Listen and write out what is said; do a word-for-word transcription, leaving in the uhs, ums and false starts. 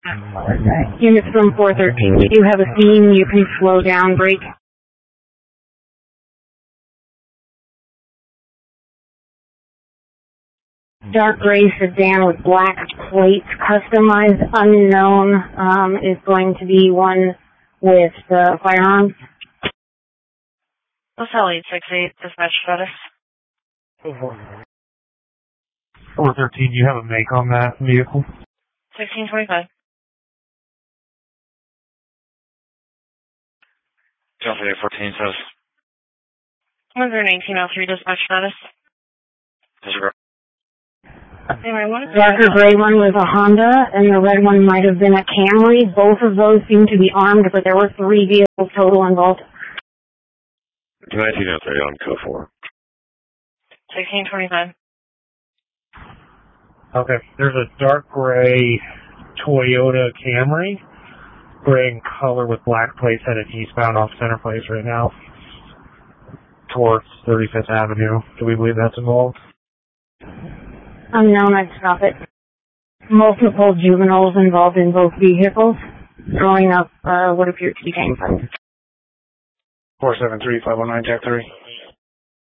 Units from four thirteen, we do have a scene. You can slow down, brake. Dark gray sedan with black plates, customized, unknown, um, is going to be one with uh, firearms. Hotel eight six eight, dispatch status. four thirteen, do you have a make on that vehicle? sixteen twenty-five. Delta eight fourteen says. one nineteen oh three, dispatch status. Disregard. Anyway, what is The darker gray one was a Honda, and the red one might have been a Camry. Both of those seem to be armed, but there were three vehicles total involved. nineteen oh three on code four. sixteen twenty-five. Okay, there's a dark gray Toyota Camry, gray in color with black plates headed eastbound off Center Place right now, towards thirty-fifth Avenue. Do we believe that's involved? Unknown, I'd stop it. Multiple juveniles involved in both vehicles, throwing up uh, what appeared to be gang signs. four seven three, five one nine, Jack three.